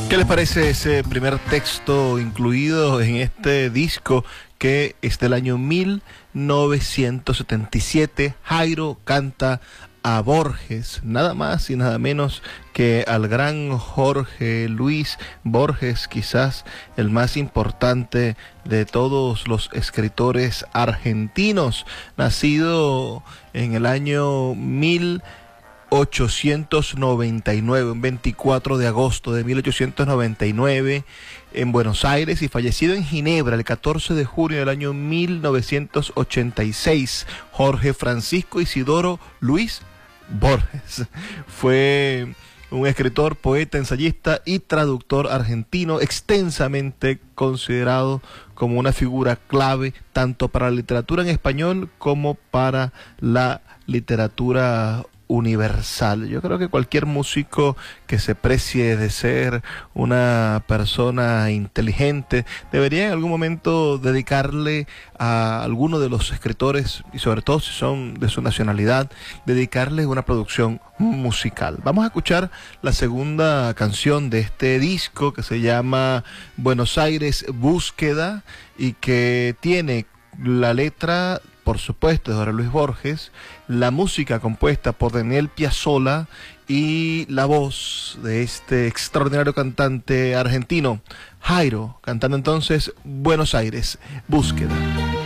¿Qué les parece ese primer texto incluido en este disco que es del año 1977? Jairo canta a Borges, nada más y nada menos que al gran Jorge Luis Borges, quizás el más importante de todos los escritores argentinos, nacido en el año 1899, un 24 de agosto de 1899 en Buenos Aires, y fallecido en Ginebra el 14 de junio del año 1986, Jorge Francisco Isidoro Luis Borges. Fue un escritor, poeta, ensayista y traductor argentino, extensamente considerado como una figura clave tanto para la literatura en español como para la literatura universal. Yo creo que cualquier músico que se precie de ser una persona inteligente debería en algún momento dedicarle a alguno de los escritores, y sobre todo si son de su nacionalidad, dedicarle una producción musical. Vamos a escuchar la segunda canción de este disco, que se llama Buenos Aires Búsqueda, y que tiene la letra, por supuesto, de Jorge Luis Borges, la música compuesta por Daniel Piazzolla y la voz de este extraordinario cantante argentino, Jairo, cantando entonces Buenos Aires Búsqueda.